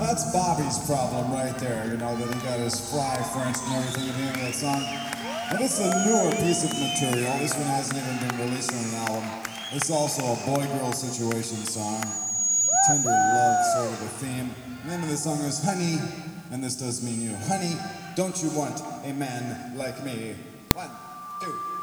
that's Bobby's problem right there, you know, that he got his fry French and everything at the end of that song. But it's a newer piece of material. This one hasn't even been released on an album. It's also a boy-girl situation song. A tender love sort of a theme. The name of the song is Honey, and this does mean you. Honey, don't you want a man like me? 1, 2.